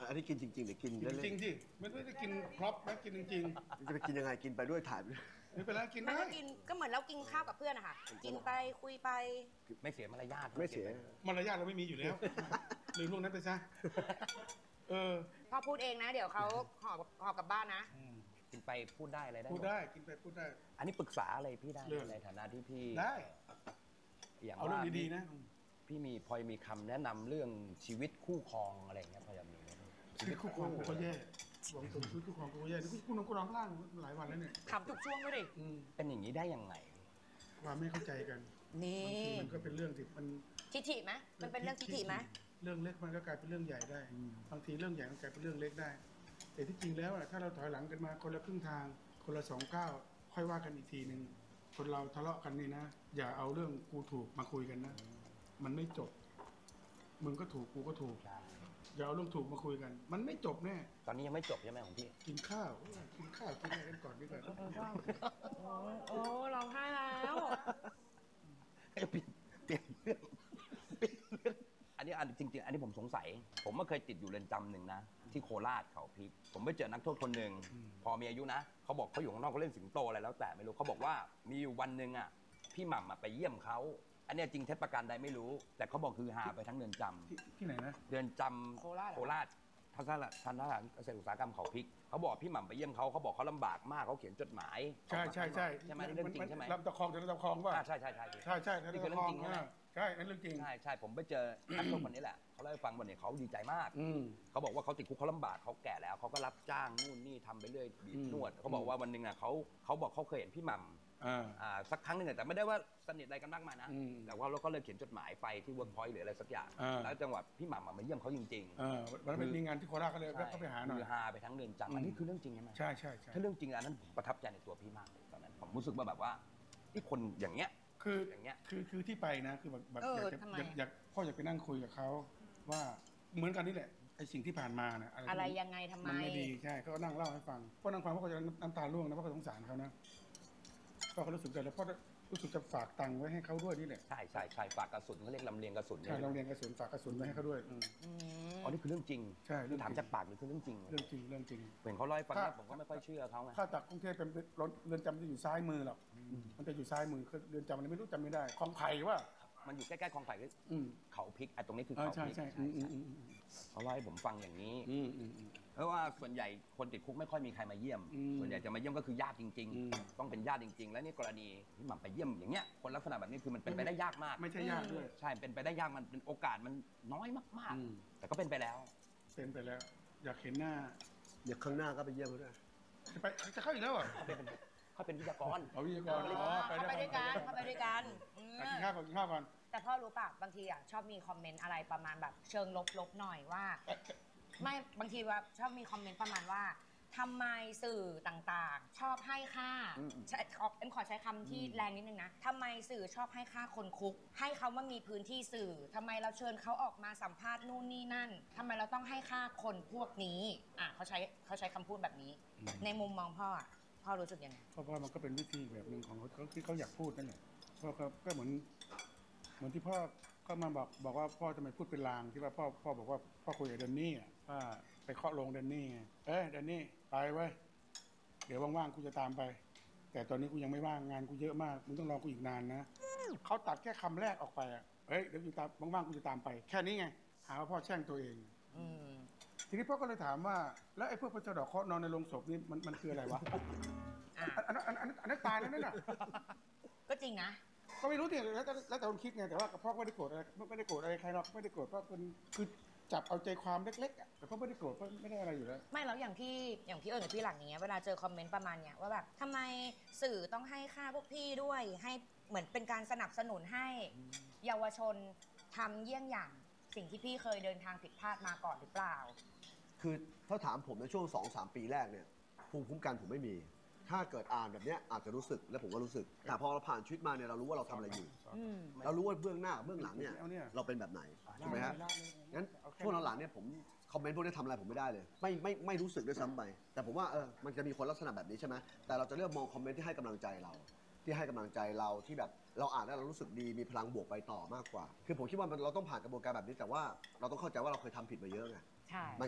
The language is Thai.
อันนี้กินจริงๆหรือกินเล่นจริงๆสิไม่ได้กินพร็อพนะกินจริงๆจะไปกินยังไงกินไปด้วยถ่ายไปด้วยไม่เป็นไรกินมันได้ก็กินก็เหมือนเรากินข้าวกับเพื่อนอะค่ะกินไปคุยไปไม่เสียมารยาทไม่เสียมารยาทเราไม่มีอยู่แล้วลืมพวกนั้นไปซะพ่อพูดเองนะเดี๋ยวเขาหอบกลับบ้านนะกินไปพูดได้อะไรได้พูดได้กินไปพูดได้อันนี้ปรึกษาอะไรพี่ได้ในฐานะที่พี่ได้อย่างเอาเรื่องดีๆนะพี่พอมีคำแนะนำเรื่องชีวิตคู่ครองอะไรอย่างเงี้ยพอจะมีไหมชีวิตคู่ครองกูก็แย่หวังถึงชีวิตคู่ครองกูก็แย่นี่กูน้องล่างหลายวันแล้วเนี่ยขำทุกช่วงด้วยดิเป็นอย่างนี้ได้ยังไงความไม่เข้าใจกันนี่มันก็เป็นเรื่องที่มันทิฐิไหมมันเป็นเรื่องทิฐิไหมเรื่องเล็กมันก็กลายเป็นเรื่องใหญ่ได้บางทีเรื่องใหญ่มันกลายเป็นเรื่องเล็กได้แต่ที่จริงแล้วถ้าเราถอยหลังกันมาคนละครึ่งทางคนละ2 ก้าวค่อยว่ากันอีกทีนึงคนเราทะเลาะกันนี่นะอย่าเอาเรื่องกูถูกมาคุยกันนะมันไม่จบมึงก็ถูกกูก็ถูกอย่าเอาเรื่องถูกมาคุยกันมันไม่จบแน่ตอนนี้ยังไม่จบใช่ไหมของพี่กินข้าวกินอะไรกันก่อนดีกว่าโอ้ร้องไห้แล้วเปลี่ยนเรื่องอันนี้จริงๆอันนี้ผมสงสัยผมก็เคยติดอยู่เรือนจำหนึ่งนะที่โคราชเขาพริกผมไปเจอนักโทษคนหนึ่งพอมีอายุนะเขาบอกเขาอยู่ข้างนอกเขาเล่นสิงโตอะไรแล้วแต่ไม่รู้เขาบอกว่ามีอยู่วันหนึ่งอ่ะพี่หม่ำไปเยี่ยมเขาอันนี้จริงเท็จประการใดไม่รู้แต่เขาบอกคือหาไปทั้งเรือนจำที่ไหนนะเรือนจำโคราชทัศนฐานเกษตรอุตสาหกรรมเขาพริกเขาบอกพี่หม่ำไปเยี่ยมเขาบอกเขาลำบากมากเขาเขียนจดหมายใช่ใช่ไหมเรื่องจริงใช่ไหมลำตะคองจะลำตะคองว่าใช่นี่คือเรื่องจริงใช่นั่นเรื่องจริงใช่ผมไปเจอนักโทษคนนี้แหละเขาเล่าให้ฟังวันนี้เขาดีใจมากเขาบอกว่าเขาติดคุกเขาลำบากเขาแก่แล้วเขาก็รับจ้างนู่นนี่ทำไปเรื่อยบีบนวดเขาบอกว่าวันหนึ่งอ่ะเขาบอกเขาเคยเห็นพี่หม่ำสักครั้งหนึ่งแต่ไม่ได้ว่าสนิทอะไรกันมากมายนะแต่ว่าเราก็เลยเขียนจดหมายไปที่เวิร์กพอยต์หรืออะไรสักอย่างแล้วจังหวะพี่หม่ำมาเยี่ยมเขาจริงๆมันมีงานที่โคราชก็เลยก็ไปหาหน่อยคือฮาไปทั้งเรือนจำอันนี้คือเรื่องจริงใช่ไหมใช่ถ้าเรื่องจริงอันนั้นผมประทับใจในตัวพี่มากเลยตอนนั้นผมรู้สึกว่าแบบว่าที่คนอย่างเงี้ยคืออย่างเงี้ยคือที่ไปนะคือแบบอยากพ่ออยากไปนั่งคุยกับเขาว่าเหมือนกันนี่แหละไอ้สิ่งที่ผ่านมานะอะไรยังไงทำไมมันไม่ดีใช่เขาก็นั่งเล่าให้ฟังพ่อนั่งฟังพ่อก็จะน้ำตาร่วงนะพ่อก็สงสารเขานะพ่อเขารู้สึกใจแล้วพ่อรู้สึกจะฝากตังค์ไว้ให้เขาด้วยนี่แหละใช่ฝากกระสุนเขาเรียกลำเลียงกระสุนใช่ลำเลียงกระสุนฝากกระสุนไว้ให้เขาด้วยอ๋อนี่คือเรื่องจริงใช่ถามจากปากนี่คือเรื่องจริงเรื่องจริงเหมือนเขาเล่าให้ฟังผมก็ไม่ค่อยเชื่อเขาไงถ้าจากกรุงเทพเป็นเรือนจำจะอยู่ซ้ายมือหรอกมันจะอยู่ซ้ายมือคือเรือนจำมันไม่รู้จำไม่ได้คลองไผ่ว่ามันอยู่ใกล้ๆคลองไผ่ก็เขาพริกตรงนี้คือเขาพริกเขาเล่าให้ผมฟังอย่างนี้เพราะว่าส่วนใหญ่คนติดคุกไม่ค่อยมีใครมาเยี่ยมส่วนใหญ่จะมาเยี่ยมก็คือญาติจริงๆต้องเป็นญาติจริงๆแล้วนี่กรณีที่หม่ำไปเยี่ยมอย่างเงี้ยคนลักษณะแบบนี้คือมันเป็นไปได้ยากมากไม่ใช่ยากด้วยใช่เป็นไปได้ยากมันเป็นโอกาสมันน้อยมากๆแต่ก็เป็นไปแล้วอยากเห็นหน้าเดี๋ยวข้างหน้าก็ไปเยี่ยมเขาด้วยจะเข้าอีกแล้วอ่ะเขาเป็นวิทยากรวิทยากรไปด้วยกันกินข้าวก่อนแต่พ่อรู้ป่ะบางทีอ่ะชอบมีคอมเมนต์อะไรประมาณแบบเชิงลบๆหน่อยว่าไม่บางทีว่าชอบมีคอมเมนต์ประมาณว่าทำไมสื่อต่างๆชอบให้ค่าเอ็มขอใช้คำที่แรงนิดนึงนะทำไมสื่อชอบให้ค่าคนคุกให้เขามามีพื้นที่สื่อทำไมเราเชิญเขาออกมาสัมภาษณ์นู่นนี่นั่นทำไมเราต้องให้ค่าคนพวกนี้เขาใช้คำพูดแบบนี้ในมุมมองพ่อรู้สึกยังไงเพราะว่ามันก็เป็นวิธีแบบหนึ่งของเขาที่เขาอยากพูดนั่นแหละเพราะก็เหมือนที่พ่อก็มาบอกว่าพ่อทำไมพูดเป็นลางที่ว่าพ่อบอกว่าพ่อคุยกับแดนนี่ว่าไปเคาะลงแดนนี่แดนนี่ไปไว้เดี๋ยวว่างๆกูจะตามไปแต่ตอนนี้กูยังไม่ว่างงานกูเยอะมากมึงต้องรอกูอีกนานนะเขาตัดแค่คำแรกออกไปเดี๋ยวอยู่ตามว่างๆกูจะตามไปแค่นี้ไงหาว่าพ่อแช่งตัวเองทีนี้พ่อก็เลยถามว่าแล้วไอ้พวกพระเจ้าดอกเคาะนอนในโรงศพนี่มันคืออะไรวะอันนั้นตายแล้วนั่นน่ะก็จริงนะก็ไม่รู้ดิแล้วแต่คนคิดไงแต่ว่าพ่อไม่ได้โกรธอะไรใครหรอกไม่ได้โกรธเพราะคือจับเอาใจความเล็กๆแต่พ่อไม่ได้โกรธเพราะไม่ได้อะไรอยู่แล้วไม่แล้วอย่างพี่เอิญกับพี่หลังอย่างเงี้ยเวลาเจอคอมเมนต์ประมาณเนี้ยว่าแบบทำไมสื่อต้องให้ค่าพวกพี่ด้วยให้เหมือนเป็นการสนับสนุนให้เยาวชนทำเยี่ยงอย่างสิ่งที่พี่เคยเดินทางผิดพลาดมาก่อนหรือเปล่าคือถ้าถามผมในช่วง 2-3 ปีแรกเนี่ยภูมิคุ้มกันผมไม่มีถ้าเกิดอ่านแบบนี้อาจจะรู้สึกและผมก็รู้สึกแต่พอเราผ่านชีวิตมาเนี่ยเรารู้ว่าเราทำอะไรอยู่เรารู้ว่าเบื้องหน้าเบื้องหลังเนี่ยเราเป็นแบบไหนใช่ไหมฮะงั้นช่วงหลังๆเนี่ยผมคอมเมนต์พวกนี้ทำอะไรผมไม่ได้เลยไม่รู้สึกด้วยซ้ำไปแต่ผมว่ามันจะมีคนลักษณะแบบนี้ใช่ไหมแต่เราจะเลือกมองคอมเมนต์ที่ให้กำลังใจเราที่แบบเราอ่านแล้วเรารู้สึกดีมีพลังบวกไปต่อมากกว่าคือผมคิดว่าเราต้องผ่านกระบวนการแบบนี้แต่ว่าเราต้องเข้าใจว่าเราเคยทำผิดมาเยอะไงมัน